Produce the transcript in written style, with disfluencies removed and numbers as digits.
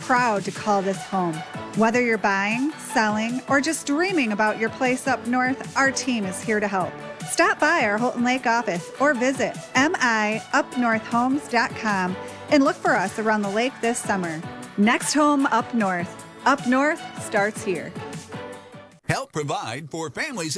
proud to call this home. Whether you're buying, selling, or just dreaming about your place up north, our team is here to help. Stop by our Houghton Lake office or visit miupnorthhomes.com and look for us around the lake this summer. Next home up north. Up north starts here. Help provide for families